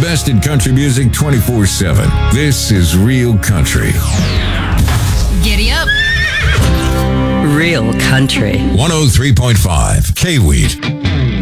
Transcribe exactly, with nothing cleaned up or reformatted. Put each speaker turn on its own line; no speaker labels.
best in country music twenty-four seven. This is Real Country.
Giddy up.
Real Country.
one oh three point five K-Wheat.